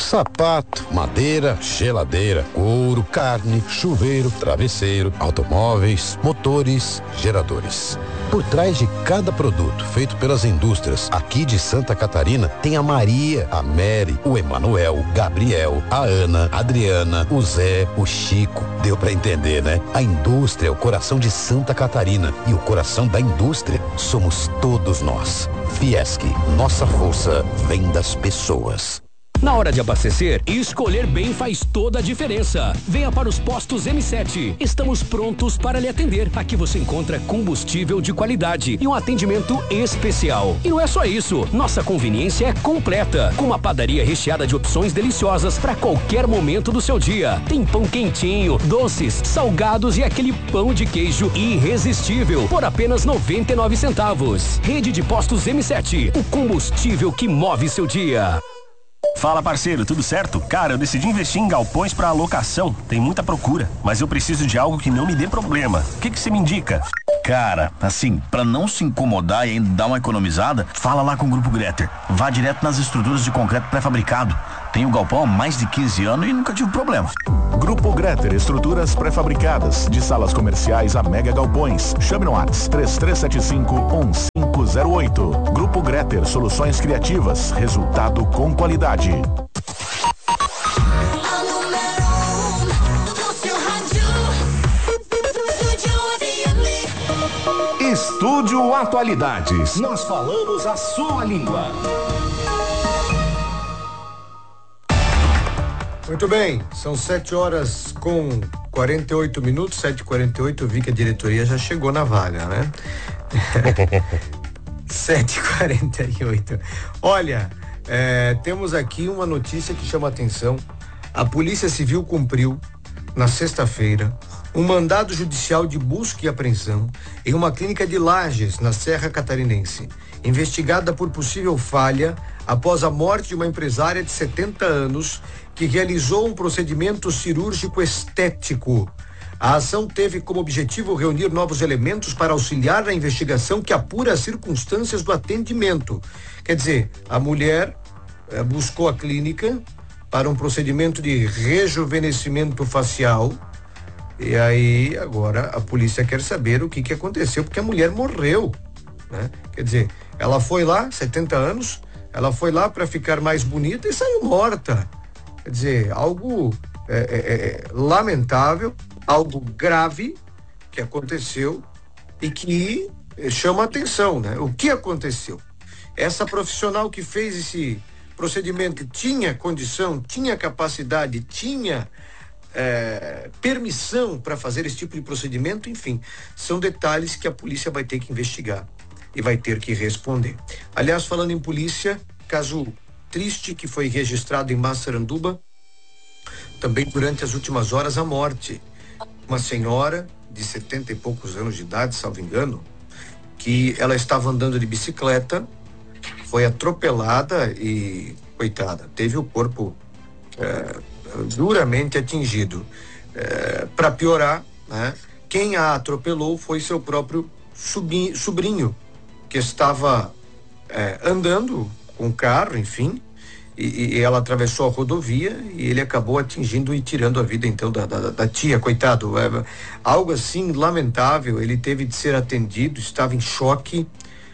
Sapato, madeira, geladeira, couro, carne, chuveiro, travesseiro, automóveis, motores, geradores. Por trás de cada produto feito pelas indústrias aqui de Santa Catarina tem a Maria, a Mary, o Emanuel, Gabriel, a Ana, a Adriana, o Zé, o Chico. Deu pra entender, né? A indústria é o coração de Santa Catarina e o coração da indústria somos todos nós. Fiesc, nossa força vem das pessoas. Na hora de abastecer, escolher bem faz toda a diferença. Venha para os postos M7. Estamos prontos para lhe atender. Aqui você encontra combustível de qualidade e um atendimento especial. E não é só isso. Nossa conveniência é completa, com uma padaria recheada de opções deliciosas para qualquer momento do seu dia. Tem pão quentinho, doces, salgados e aquele pão de queijo irresistível por apenas 99 centavos. Rede de postos M7, o combustível que move seu dia. Fala, parceiro, tudo certo? Cara, eu decidi investir em galpões para alocação. Tem muita procura, mas eu preciso de algo que não me dê problema. O que você me indica? Cara, assim, pra não se incomodar e ainda dar uma economizada, fala lá com o Grupo Gretter. Vá direto nas estruturas de concreto pré-fabricado. Tenho galpão há mais de 15 anos e nunca tive problema. Grupo Gretter, estruturas pré-fabricadas, de salas comerciais a mega galpões. Chame no WhatsApp 3375-1508. Grupo Gretter, soluções criativas, resultado com qualidade. Estúdio Atualidades. Nós falamos a sua língua. Muito bem, são 7h48, 7h48, eu vi que a diretoria já chegou na vaga, né? 7h48. Olha, temos aqui uma notícia que chama a atenção. A Polícia Civil cumpriu, na sexta-feira, um mandado judicial de busca e apreensão em uma clínica de Lages, na Serra Catarinense, investigada por possível falha após a morte de uma empresária de 70 anos que realizou um procedimento cirúrgico estético. A ação teve como objetivo reunir novos elementos para auxiliar na investigação que apura as circunstâncias do atendimento. Quer dizer, a mulher buscou a clínica para um procedimento de rejuvenescimento facial. E aí, agora, a polícia quer saber o que aconteceu, porque a mulher morreu, né? Quer dizer, ela foi lá, 70 anos, ela foi lá para ficar mais bonita e saiu morta. Quer dizer, algo lamentável, algo grave que aconteceu e que chama a atenção, né? O que aconteceu? Essa profissional que fez esse procedimento tinha condição, tinha capacidade, tinha permissão para fazer esse tipo de procedimento? Enfim, são detalhes que a polícia vai ter que investigar e vai ter que responder. Aliás, falando em polícia, caso triste que foi registrado em Massaranduba, também durante as últimas horas, a morte. Uma senhora de 70 e poucos anos de idade, salvo engano, que ela estava andando de bicicleta, foi atropelada e, coitada, teve o corpo duramente atingido. Para piorar, né, quem a atropelou foi seu próprio sobrinho, que estava andando com o carro, enfim, e ela atravessou a rodovia e ele acabou atingindo e tirando a vida então da tia, coitado. Algo assim lamentável. Ele teve de ser atendido, estava em choque.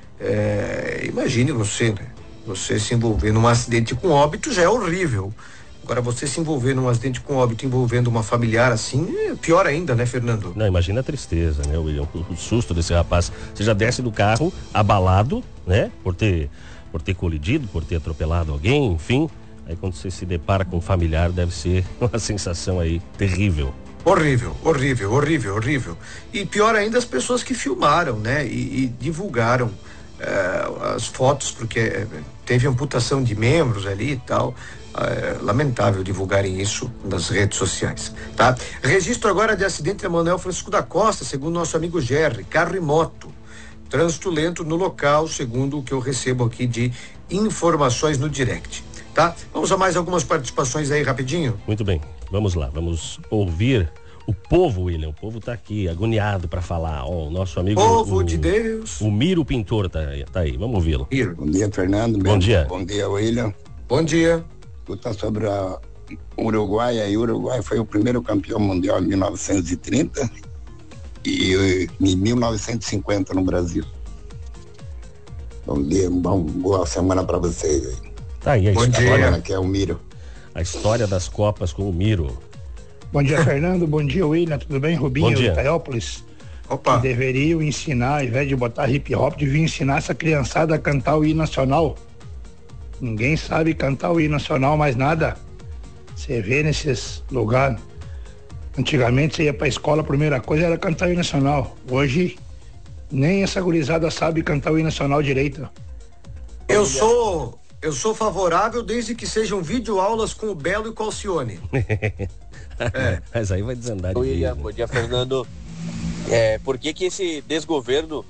Imagine você, né? Você se envolver num acidente com óbito já é horrível. Agora, você se envolver num acidente com óbito envolvendo uma familiar assim, é pior ainda, né, Fernando? Não, imagina a tristeza, né, William? O susto desse rapaz. Você já desce do carro abalado, né? Por ter colidido, por ter atropelado alguém, enfim. Aí quando você se depara com um familiar, deve ser uma sensação aí terrível. Horrível. E pior ainda as pessoas que filmaram, né? E divulgaram as fotos, porque teve amputação de membros ali e tal. Lamentável divulgarem isso nas redes sociais, tá? Registro agora de acidente na Manuel Francisco da Costa, segundo nosso amigo Gerry, carro e moto. Trânsito lento no local, segundo o que eu recebo aqui de informações no direct, tá? Vamos a mais algumas participações aí rapidinho? Muito bem, vamos lá, vamos ouvir o povo, William. O povo tá aqui, agoniado para falar. O nosso amigo... Povo de Deus. O Miro Pintor tá aí, vamos ouvi-lo. Bom dia, Fernando. Bom dia. Bom dia, William. Bom dia. disputa sobre a Uruguai. Aí o Uruguai foi o primeiro campeão mundial em 1930 e em 1950 no Brasil. Bom dia, boa semana para vocês aí. Tá aí a Bom história, dia. Que é o Miro. a história das Copas com o Miro. Bom dia, Fernando. Bom dia, William. Tudo bem? Rubinho, Bom dia. Itaiópolis. Opa. Que deveriam ensinar, ao invés de botar hip hop, deviam ensinar essa criançada a cantar o hino nacional. Ninguém sabe cantar o hino nacional mais nada. Você vê nesses lugares. Antigamente você ia pra escola, a primeira coisa era cantar o hino nacional. Hoje, nem essa gurizada sabe cantar o hino nacional direito. Eu sou favorável desde que sejam videoaulas com o Belo e com o Alcione. Mas aí vai desandar de William, vez, né? bom dia, Fernando. Por que esse desgoverno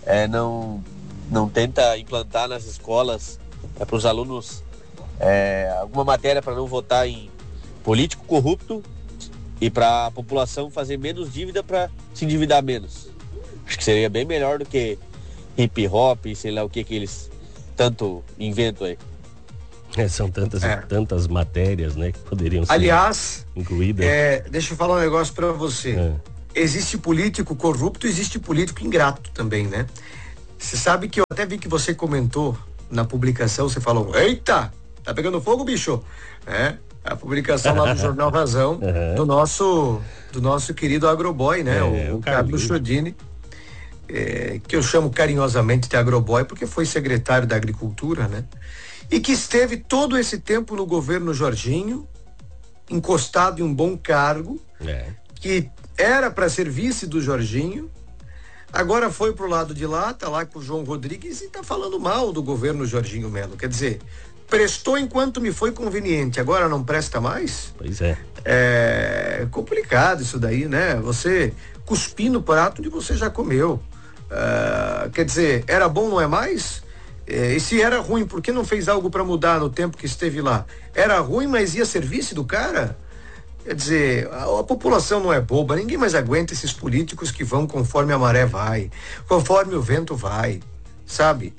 não tenta implantar nas escolas para os alunos alguma matéria para não votar em político corrupto e para a população fazer menos dívida para se endividar menos? Acho que seria bem melhor do que hip hop, sei lá o que eles tanto inventam aí. São tantas matérias, né, que poderiam ser incluídas. Deixa eu falar um negócio pra você. Existe político corrupto, existe político ingrato também, né? Você sabe que eu até vi que você comentou na publicação, você falou, eita, tá pegando fogo, bicho? A publicação lá do Jornal Razão, do nosso querido agroboy, né? O Carlos Chodini, que eu chamo carinhosamente de agroboy, porque foi secretário da Agricultura, né? E que esteve todo esse tempo no governo Jorginho, encostado em um bom cargo, que era para ser vice do Jorginho, agora foi pro lado de lá, tá lá com o João Rodrigues e tá falando mal do governo Jorginho Melo. Quer dizer, prestou enquanto me foi conveniente, agora não presta mais? Pois é. É complicado isso daí, né? Você cuspir no prato onde você já comeu. Quer dizer, era bom, não é mais? E se era ruim, por que não fez algo para mudar no tempo que esteve lá? Era ruim, mas ia ser vice do cara? Quer dizer, a população não é boba, ninguém mais aguenta esses políticos que vão conforme a maré vai, conforme o vento vai, sabe?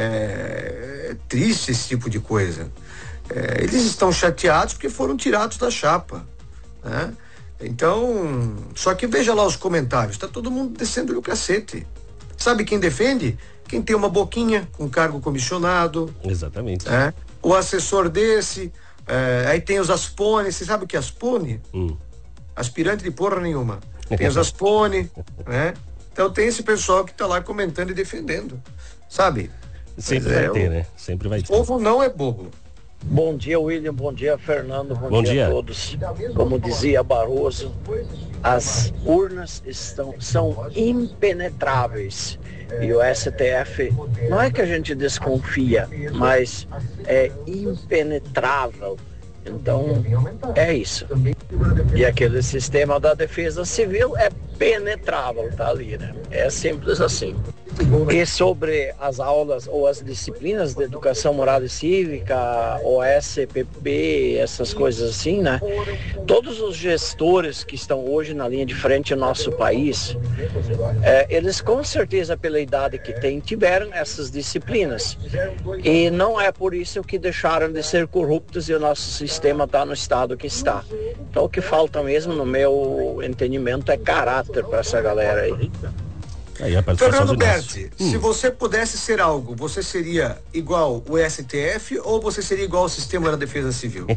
É triste esse tipo de coisa. Eles estão chateados porque foram tirados da chapa, né? Então, só que veja lá os comentários, tá todo mundo descendo-lhe o cacete. Sabe quem defende? Quem tem uma boquinha com cargo comissionado. Exatamente. O assessor desse, aí tem os Aspone, você sabe o que é Aspone? Aspirante de porra nenhuma. Tem os Aspone, né? Então tem esse pessoal que tá lá comentando e defendendo, sabe? Sempre vai ter, né? Sempre vai ter. O povo não é bobo. Bom dia, William. Bom dia, Fernando. Bom dia a todos. Como dizia Barroso, as urnas são impenetráveis. E o STF, não é que a gente desconfia, mas é impenetrável. Então, é isso. E aquele sistema da defesa civil é penetrável, tá ali, né? É simples assim. E sobre as aulas ou as disciplinas de educação moral e cívica, OSPP, essas coisas assim, né? Todos os gestores que estão hoje na linha de frente do nosso país, eles com certeza pela idade que têm, tiveram essas disciplinas. E não é por isso que deixaram de ser corruptos e o nosso sistema está no estado que está. Então o que falta mesmo, no meu entendimento, é caráter para essa galera aí. Fernando Berti, se você pudesse ser algo, você seria igual o STF ou você seria igual ao sistema da defesa civil?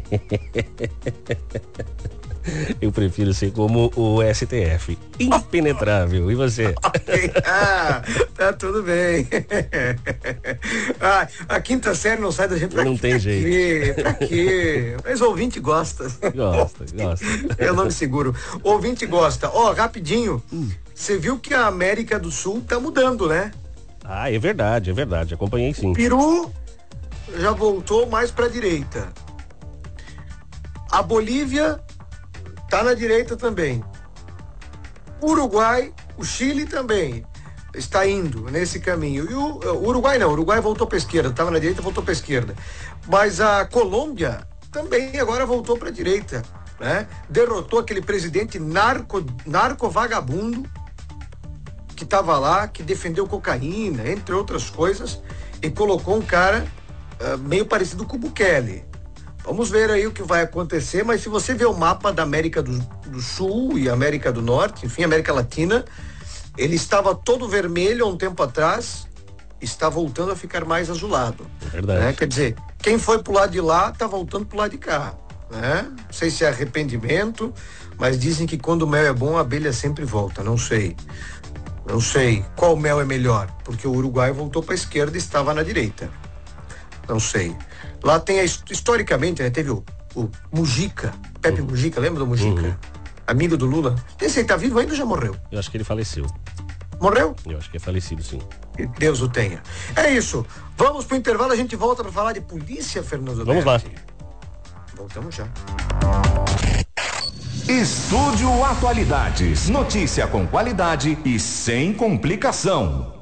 Eu prefiro ser como o STF, impenetrável. E você? Tá tudo bem. A quinta série não sai da gente. Não tem jeito. Pra quê? Mas o ouvinte gosta. Gosta. Eu não me seguro. O ouvinte gosta. Rapidinho. Você viu que a América do Sul tá mudando, né? É verdade. Acompanhei sim. O Peru já voltou mais pra direita. A Bolívia tá na direita também. O Uruguai, o Chile também está indo nesse caminho. E o Uruguai não, o Uruguai voltou pra esquerda, estava na direita, voltou pra esquerda. Mas a Colômbia também agora voltou pra direita, né? Derrotou aquele presidente narco vagabundo que estava lá, que defendeu cocaína, entre outras coisas, e colocou um cara meio parecido com o Bukele. Vamos ver aí o que vai acontecer, mas se você ver o mapa da América do Sul e América do Norte, enfim, América Latina, ele estava todo vermelho há um tempo atrás, está voltando a ficar mais azulado. Verdade. Né? Quer dizer, quem foi pro lado de lá está voltando pro lado de cá. Né? Não sei se é arrependimento, mas dizem que quando o mel é bom, a abelha sempre volta. Não sei qual mel é melhor, porque o Uruguai voltou para a esquerda e estava na direita. Não sei. Lá tem, historicamente, né, teve o Mujica, Pepe Mujica, lembra do Mujica? Amigo do Lula. Esse aí tá vivo ainda ou já morreu? Eu acho que ele faleceu. Morreu? Eu acho que é falecido, sim. Que Deus o tenha. É isso. Vamos pro intervalo, a gente volta para falar de polícia, Fernando. Vamos lá. Voltamos já. Estúdio Atualidades. Notícia com qualidade e sem complicação.